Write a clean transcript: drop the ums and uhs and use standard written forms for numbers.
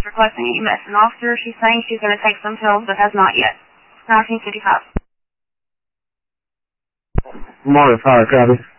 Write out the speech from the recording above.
requesting EMS. An officer, she's saying she's going to take some pills, but has not yet. 1955. Morning, fire, copy.